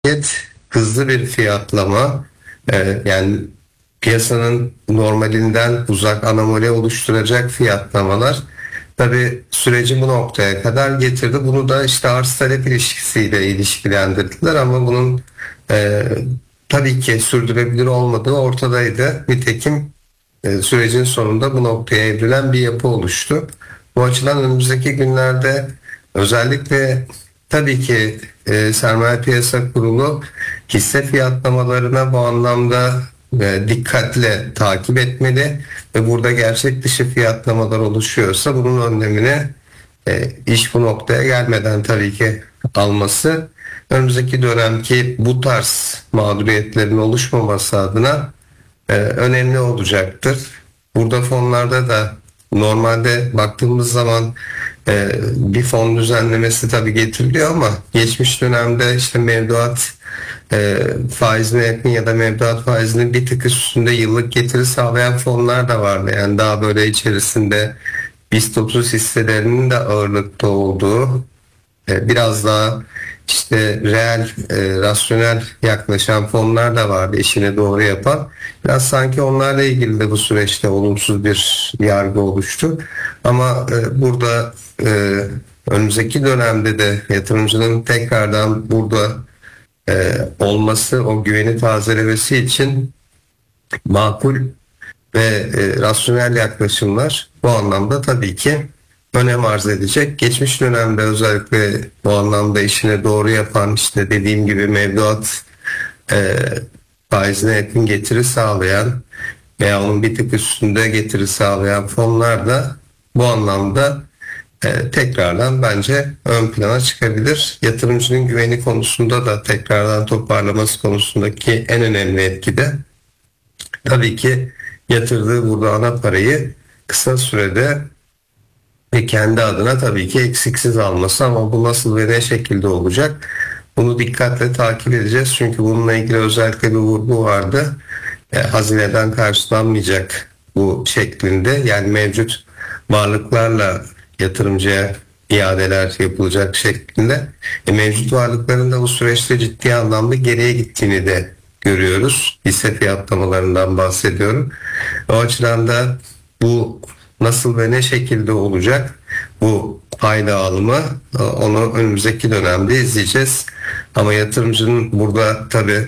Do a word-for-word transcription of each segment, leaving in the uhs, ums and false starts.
Nihayet hızlı bir fiyatlama, e, yani piyasanın normalinden uzak anomali oluşturacak fiyatlamalar tabi süreci bu noktaya kadar getirdi. Bunu da işte arz talep ilişkisiyle ilişkilendirdiler ama bunun e, tabii ki sürdürülebilir olmadığı ortadaydı. Nitekim e, sürecin sonunda bu noktaya evrilen bir yapı oluştu. Bu açıdan önümüzdeki günlerde özellikle tabii ki e, Sermaye Piyasa Kurulu hisse fiyatlamalarına bu anlamda e, dikkatle takip etmeli ve burada gerçek dışı fiyatlamalar oluşuyorsa bunun önlemini e, iş bu noktaya gelmeden tabii ki alması önümüzdeki dönemki bu tarz mağduriyetlerin oluşmaması adına e, önemli olacaktır. Burada fonlarda da normalde baktığımız zaman e, bir fon düzenlemesi tabii getiriliyor ama geçmiş dönemde işte mevduat e, faizine yakın ya da mevduat faizinin bir tık üstünde yıllık getiri sağlayan fonlar da vardı. Yani daha böyle içerisinde BIST otuz hisselerinin de ağırlıkta olduğu e, biraz daha işte reel, e, rasyonel yaklaşan fonlar da vardı işini doğru yapan. Biraz sanki onlarla ilgili de bu süreçte olumsuz bir yargı oluştu. Ama e, burada e, önümüzdeki dönemde de yatırımcının tekrardan burada e, olması, o güveni tazelemesi için makul ve e, rasyonel yaklaşımlar bu anlamda tabii ki önem arz edecek. Geçmiş dönemde özellikle bu anlamda işini doğru yapan işte dediğim gibi mevduat e, faizine yakın getiri sağlayan veya onun bir tık üstünde getiri sağlayan fonlar da bu anlamda e, tekrardan bence ön plana çıkabilir. Yatırımcının güveni konusunda da tekrardan toparlaması konusundaki en önemli etki de tabii ki yatırdığı burada ana parayı kısa sürede ve kendi adına tabii ki eksiksiz alması, ama bu nasıl ve ne şekilde olacak? Bunu dikkatle takip edeceğiz. Çünkü bununla ilgili özellikle bir vurgu vardı. E, hazineden karşılanmayacak bu şeklinde, yani mevcut varlıklarla yatırımcıya iadeler yapılacak şeklinde. E, mevcut varlıkların da bu süreçte ciddi anlamda geriye gittiğini de görüyoruz. Hisse fiyatlamalarından bahsediyorum. O açıdan da bu nasıl ve ne şekilde olacak bu pay dağılımı, onu önümüzdeki dönemde izleyeceğiz. Ama yatırımcının burada tabii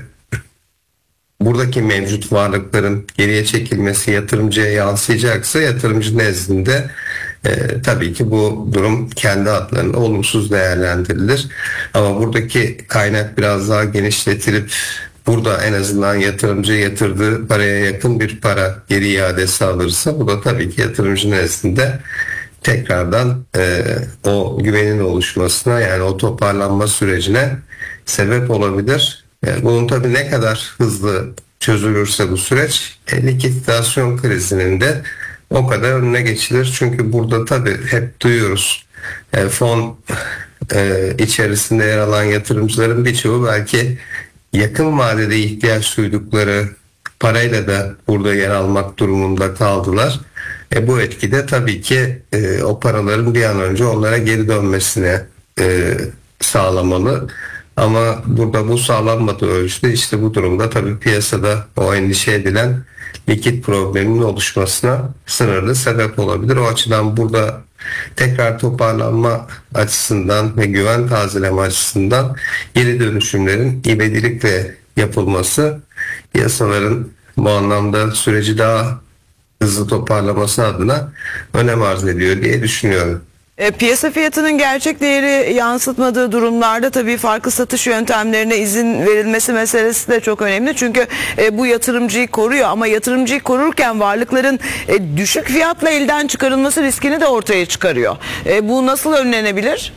buradaki mevcut varlıkların geriye çekilmesi yatırımcıya yansıyacaksa yatırımcı nezdinde e, tabii ki bu durum kendi adlarına olumsuz değerlendirilir. Ama buradaki kaynak biraz daha genişletilip burada en azından yatırımcı yatırdığı paraya yakın bir para geri iadesi alırsa bu da tabii ki yatırımcı nezdinde tekrardan e, o güvenin oluşmasına, yani o toparlanma sürecine sebep olabilir. E, bunun tabii ne kadar hızlı çözülürse bu süreç e, likidasyon krizinin de o kadar önüne geçilir. Çünkü burada tabii hep duyuyoruz e, fon e, içerisinde yer alan yatırımcıların birçoğu belki yakın vadede ihtiyaç duydukları parayla da burada yer almak durumunda kaldılar. E, bu etkide tabii ki e, o paraların bir an önce onlara geri dönmesine e, sağlamalı. Ama burada bu sağlanmadığı ölçüde işte bu durumda tabii piyasada o endişe edilen likit probleminin oluşmasına sınırlı sebep olabilir. O açıdan burada tekrar toparlanma açısından ve güven tazeleme açısından geri dönüşümlerin ivedilikle yapılması piyasaların bu anlamda süreci daha hızlı toparlaması adına önem arz ediyor diye düşünüyorum. E, piyasa fiyatının gerçek değeri yansıtmadığı durumlarda tabii farklı satış yöntemlerine izin verilmesi meselesi de çok önemli. Çünkü e, bu yatırımcıyı koruyor, ama yatırımcıyı korurken varlıkların e, düşük fiyatla elden çıkarılması riskini de ortaya çıkarıyor. E, bu nasıl önlenebilir?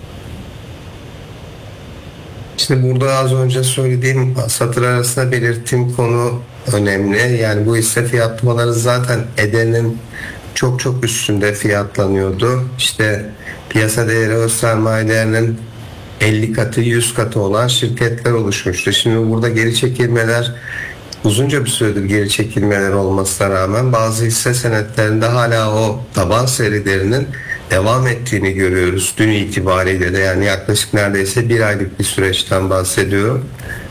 İşte burada az önce söylediğim satır arasında belirttiğim konu önemli. Yani bu hisse fiyatlamaları zaten edenin çok çok üstünde fiyatlanıyordu. İşte piyasa değeri öz sermaye değerinin elli katı yüz katı olan şirketler oluşmuştu. Şimdi burada geri çekilmeler, uzunca bir süredir geri çekilmeler olmasına rağmen bazı hisse senetlerinde hala o taban serilerinin devam ettiğini görüyoruz. Dün itibariyle de, yani yaklaşık neredeyse bir aylık bir süreçten bahsediyorum.